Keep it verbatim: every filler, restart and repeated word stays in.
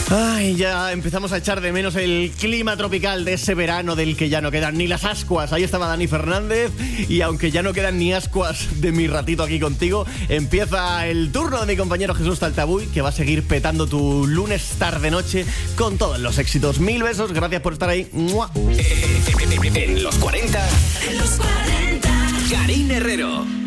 Ay, ya empezamos a echar de menos el clima tropical de ese verano del que ya no quedan ni las ascuas. Ahí estaba Dani Fernández y aunque ya no quedan ni ascuas de mi ratito aquí contigo, empieza el turno de mi compañero Jesús Taltabuy, que va a seguir petando tu lunes tarde-noche con todos los éxitos. Mil besos, gracias por estar ahí. ¡Mua! En los cuarenta. En los cuarenta. Karina Herrero.